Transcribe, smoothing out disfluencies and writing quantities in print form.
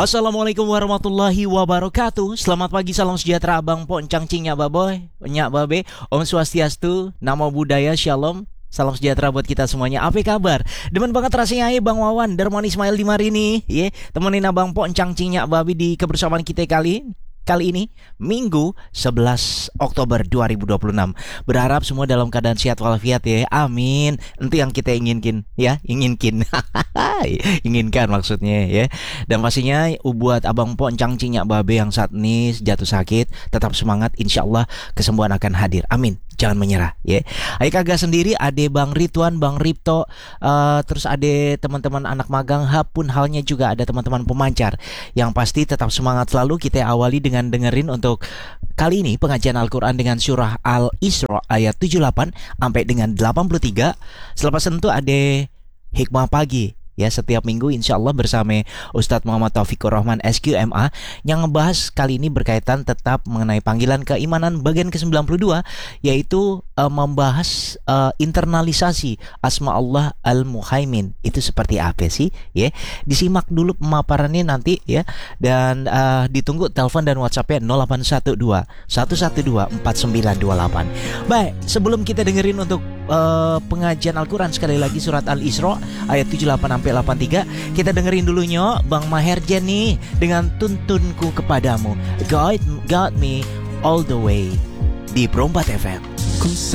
Assalamualaikum warahmatullahi wabarakatuh. Selamat pagi, salam sejahtera Abang Po, Encang Cing, Nyak Baboy, Nyak Babe. Om Swastiastu, Namo Buddhaya, Shalom. Salam sejahtera buat kita semuanya. Apa kabar? Demen banget rasanya Bang Wawan, Darman Ismail di Marini. Temenin Abang Po, Encang Cing, Nyak Babe di kebersamaan kita Kali ini Minggu 11 Oktober 2026. Berharap semua dalam keadaan sehat walafiat ya. Amin. Itu yang kita inginkan ya, inginkan. Inginkan maksudnya ya. Dan pastinya buat Abang Po, Encang Cing, Nyak Babe yang saat ini jatuh sakit, tetap semangat, insya Allah kesembuhan akan hadir. Amin. Jangan menyerah ya. Ayo kagak sendiri, ade Bang Ridwan, Bang Ripto, terus ade teman-teman anak magang, pun halnya juga ada teman-teman pemancar. Yang pasti tetap semangat selalu. Kita awali dengan dengerin untuk kali ini pengajian Al-Quran dengan surah Al-Isra ayat 78 sampai dengan 83. Selepas itu ada hikmah pagi ya, setiap minggu insya Allah bersama Ustadz Muhammad Taufikur Rahman SQMA, yang ngebahas kali ini berkaitan tetap mengenai panggilan keimanan bagian ke-92, yaitu membahas internalisasi asma Allah Al-Muhaimin. Itu seperti apa sih ya? Disimak dulu pemaparannya nanti ya, dan ditunggu telepon dan WhatsApp-nya 0812 112 4928. Baik, sebelum kita dengerin untuk pengajian Al-Quran sekali lagi surat Al-Isra ayat 78 sampai 83, kita dengerin dulunya Bang Maher Jenny dengan Tuntunku Kepadamu, Guide Me All the Way di Perompat FM.